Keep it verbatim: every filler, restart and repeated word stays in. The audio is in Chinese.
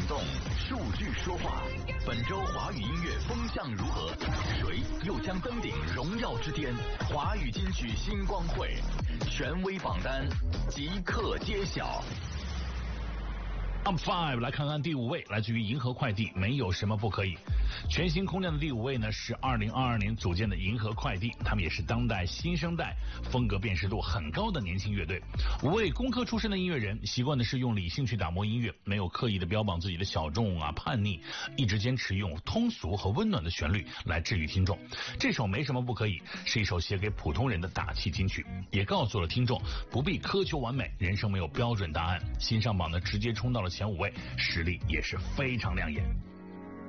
动，数据说话。本周华语音乐风向如何？谁又将登顶荣耀之巅？华语金曲星光会，权威榜单即刻揭晓。 Top five 来看看第五位，来自于银河快递，没有什么不可以。全新空降的第五位呢是二零二二年组建的银河快递，他们也是当代新生代风格辨识度很高的年轻乐队。五位工科出身的音乐人，习惯的是用理性去打磨音乐，没有刻意的标榜自己的小众啊叛逆，一直坚持用通俗和温暖的旋律来治愈听众。这首没什么不可以是一首写给普通人的打气金曲，也告诉了听众不必苛求完美，人生没有标准答案。新上榜的直接冲到了前五位，实力也是非常亮眼。